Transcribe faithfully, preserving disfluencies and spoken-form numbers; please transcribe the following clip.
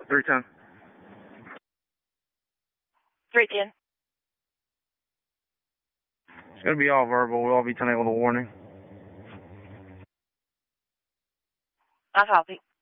three ten. three ten. It's going to be all verbal. We'll all be ten eight with a warning. I copy.